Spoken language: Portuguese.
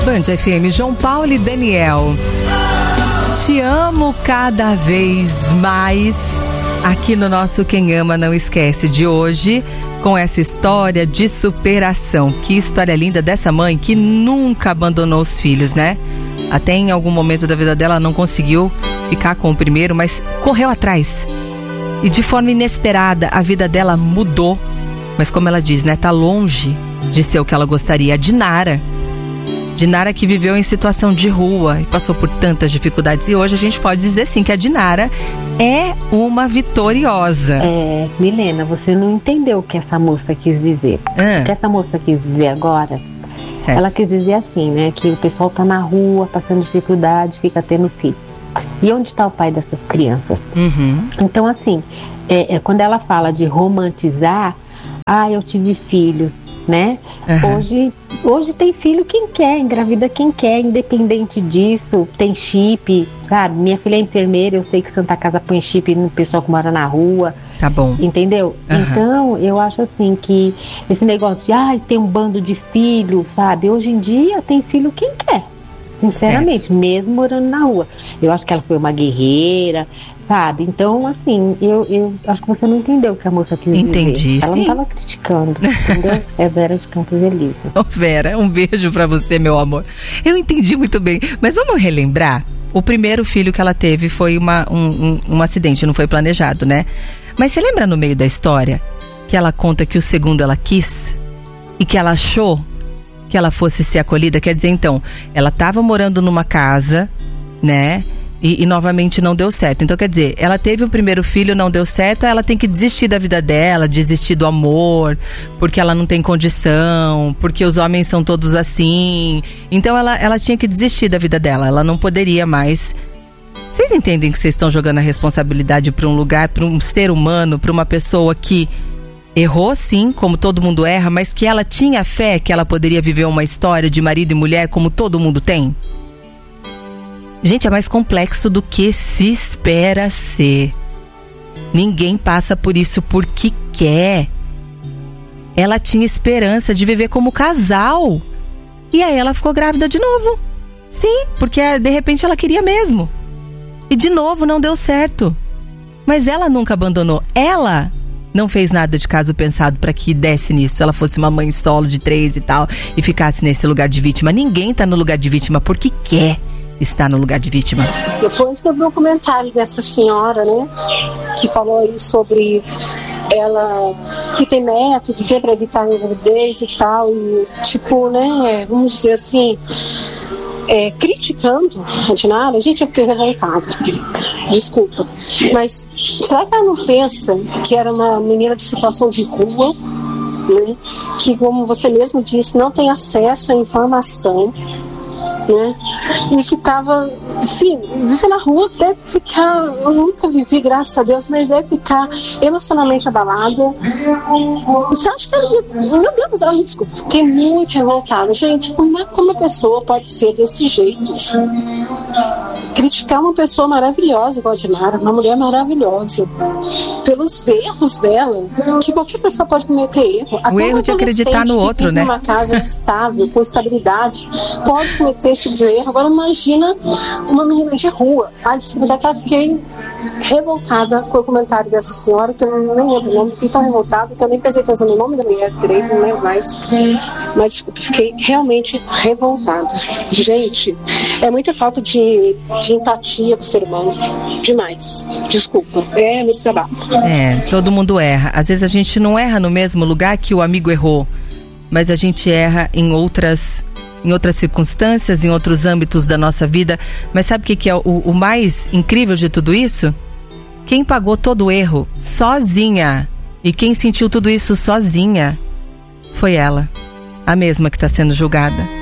Band FM, João Paulo e Daniel. Te amo cada vez mais. Aqui no nosso Quem Ama Não Esquece de hoje, com essa história de superação. Que história linda dessa mãe que nunca abandonou os filhos, né? Até em algum momento da vida dela não conseguiu ficar com o primeiro, mas correu atrás. E de forma inesperada a vida dela mudou. Mas como ela diz, né? Tá longe de ser o que ela gostaria. A Dinara que viveu em situação de rua e passou por tantas dificuldades. E hoje a gente pode dizer sim que a Dinara é uma vitoriosa. Milena, você não entendeu o que essa moça quis dizer. O que essa moça quis dizer agora, certo. Ela quis dizer assim, né? Que o pessoal tá na rua, passando dificuldade, fica tendo filho. E onde está o pai dessas crianças? Então, assim, quando ela fala de romantizar, eu tive filhos, né? Hoje tem filho quem quer, engravida quem quer, independente disso, tem chip, sabe? Minha filha é enfermeira, eu sei que Santa Casa põe chip no pessoal que mora na rua. Tá bom. Entendeu? Então, eu acho assim que esse negócio de, tem um bando de filhos, sabe? Hoje em dia tem filho quem quer, sinceramente, certo. Mesmo morando na rua. Eu acho que ela foi uma guerreira, sabe? Então, assim, eu acho que você não entendeu o que a moça quis dizer. Entendi, ela sim. Não estava criticando, entendeu? É Vera de Campos Elíseos. Vera, um beijo pra você, meu amor. Eu entendi muito bem, mas vamos relembrar? O primeiro filho que ela teve foi um acidente, não foi planejado, né? Mas você lembra no meio da história que ela conta que o segundo ela quis e que ela achou que ela fosse ser acolhida? Quer dizer, então, ela estava morando numa casa, né? E novamente não deu certo. Então, quer dizer, ela teve o primeiro filho, não deu certo, ela tem que desistir da vida dela, desistir do amor, porque ela não tem condição, porque os homens são todos assim. Então, ela tinha que desistir da vida dela, ela não poderia mais. Vocês entendem que vocês estão jogando a responsabilidade para um lugar, para um ser humano, para uma pessoa que errou sim, como todo mundo erra, mas que ela tinha fé que ela poderia viver uma história de marido e mulher como todo mundo tem? Gente, é mais complexo do que se espera ser. Ninguém passa por isso porque quer. Ela tinha esperança de viver como casal. E aí ela ficou grávida de novo. Sim, porque de repente ela queria mesmo. E de novo não deu certo. Mas ela nunca abandonou. Ela não fez nada de caso pensado para que desse nisso. Ela fosse uma mãe solo de 3 e tal, e ficasse nesse lugar de vítima. Ninguém tá no lugar de vítima porque quer estar no lugar de vítima. Depois que eu vi um comentário dessa senhora, né, que falou aí sobre ela que tem métodos, né, para evitar a gravidez e tal, e tipo, né, vamos dizer assim, criticando a Dinara, gente, eu fiquei revoltada. Desculpa. Mas será que ela não pensa que era uma menina de situação de rua, né, que, como você mesmo disse, não tem acesso à informação, né? E que estava, sim, viver na rua deve ficar, eu nunca vivi, graças a Deus, mas deve ficar emocionalmente abalada. Você acha que ela, meu Deus, desculpa, fiquei muito revoltada. Gente, como uma pessoa pode ser desse jeito? Criticar uma pessoa maravilhosa igual a Dinara, uma mulher maravilhosa, pelos erros dela, que qualquer pessoa pode cometer erro. Até o erro de acreditar no outro, né? Uma casa estável, com estabilidade, pode cometer esse tipo de erro. Agora imagina uma menina de rua. Já que eu fiquei revoltada com o comentário dessa senhora, que eu nem lembro o nome, fiquei tão revoltada que eu nem prestei atenção no nome da mulher direito, não lembro mais. Mas desculpa, fiquei realmente revoltada. Gente, é muita falta de empatia do ser humano. Demais. Desculpa. É muito desabafo. Todo mundo erra. Às vezes a gente não erra no mesmo lugar que o amigo errou, mas a gente erra em outras circunstâncias, em outros âmbitos da nossa vida. Mas sabe o que é o mais incrível de tudo isso? Quem pagou todo o erro sozinha, e quem sentiu tudo isso sozinha, foi ela, a mesma que está sendo julgada.